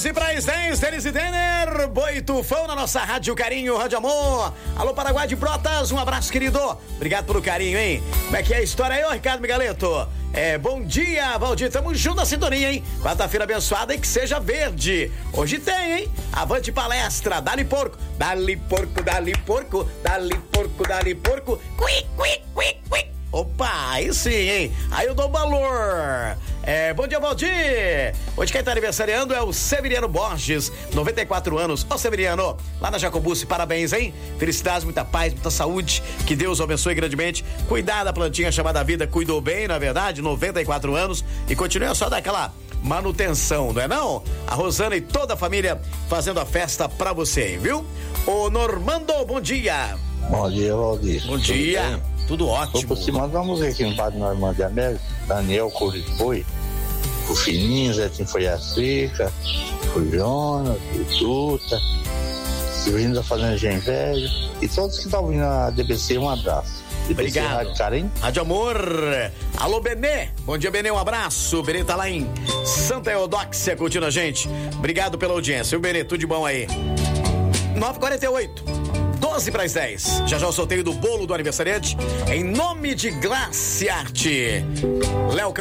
12 para as 10, Denis e Denner, Boi Tufão na nossa Rádio Carinho, Rádio Amor. Alô, Paraguai de Brotas, um abraço, querido. Obrigado pelo carinho, hein? Como é que é a história aí, ô Ricardo Migaleto? Bom dia, Valdir, tamo junto na sintonia, hein? Quarta-feira abençoada e que seja verde. Hoje tem, hein? Avante palestra, dá-lhe porco, dá-lhe porco, dá-lhe porco, dá-lhe porco, dá-lhe porco, quick. Opa, aí sim, hein? Aí eu dou valor. Bom dia, Valdir. Hoje quem tá aniversariando é o Severiano Borges, 94 anos. Ô, Severiano, lá na Jacobucci, parabéns, hein? Felicidades, muita paz, muita saúde. Que Deus o abençoe grandemente. Cuidar da plantinha chamada vida, cuidou bem, na é verdade, 94 anos. E continua só daquela manutenção, não é não? A Rosana e toda a família fazendo a festa pra você, hein, viu? Ô, Normando, bom dia. Bom dia, Valdir. Bom dia. Tudo ótimo. Vou te mandar uma música aqui no Padre Normando de América. Daniel Corripoi, o Fininho, Zetinho foi a Seca, o Jonas, o Tuta, Silvinho da Fazenda Gen Velho e todos que estão ouvindo a DBC, um abraço. DBC, obrigado. Rádio Carinho. Rádio Amor. Alô, Benê. Bom dia, Benê, um abraço. Benê tá lá em Santa Eudóxia curtindo a gente. Obrigado pela audiência. O Benê, tudo de bom aí. 9h48. 12 para as 10. Já o sorteio do bolo do aniversariante em nome de Glaciarte. Léo